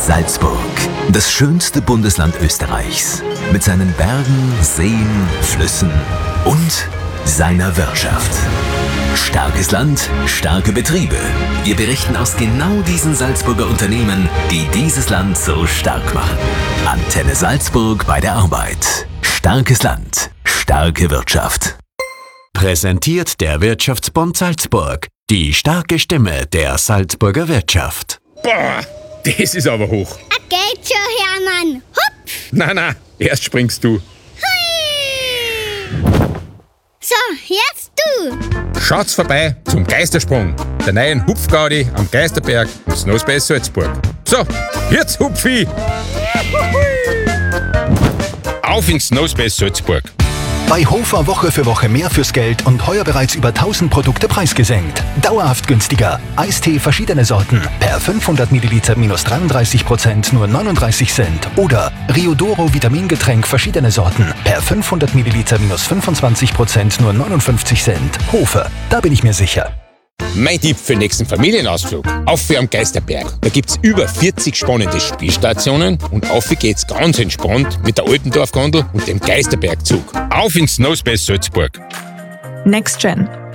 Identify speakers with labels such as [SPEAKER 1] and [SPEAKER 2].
[SPEAKER 1] Salzburg, das schönste Bundesland Österreichs. Mit seinen Bergen, Seen, Flüssen und seiner Wirtschaft. Starkes Land, starke Betriebe. Wir berichten aus genau diesen Salzburger Unternehmen, die dieses Land so stark machen. Antenne Salzburg bei der Arbeit. Starkes Land, starke Wirtschaft.
[SPEAKER 2] Präsentiert der Wirtschaftsbund Salzburg. Die starke Stimme der Salzburger Wirtschaft.
[SPEAKER 3] Boah, das ist aber hoch.
[SPEAKER 4] Geht schon, Hermann. Hopp!
[SPEAKER 3] Na, erst springst du.
[SPEAKER 4] Hui! So, jetzt du.
[SPEAKER 3] Schaut's vorbei zum Geistersprung, der neuen Hupfgaudi am Geisterberg im Snowspace Salzburg. So, jetzt Hupfi! Auf ins Snowspace Salzburg.
[SPEAKER 5] Bei Hofer Woche für Woche mehr fürs Geld und heuer bereits über 1000 Produkte preisgesenkt. Dauerhaft günstiger. Eistee verschiedene Sorten. Per 500 Milliliter minus 33% nur 39 Cent. Oder Riodoro Vitamingetränk verschiedene Sorten. Per 500 Milliliter minus 25% nur 59 Cent. Hofer, da bin ich mir sicher.
[SPEAKER 6] Mein Tipp für den nächsten Familienausflug. Auf am Geisterberg. Da gibt's über 40 spannende Spielstationen und auf geht's ganz entspannt mit der Altendorf-Gondel und dem Geisterbergzug.
[SPEAKER 3] Auf ins Snowspace Salzburg.
[SPEAKER 7] Next Gen.